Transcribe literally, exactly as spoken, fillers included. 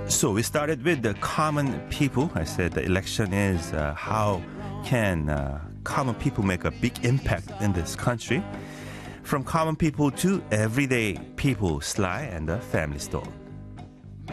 So we started with the common people. I said the election is uh, how can uh, common people make a big impact in this country. From common people to everyday people, Sly and the Family Store.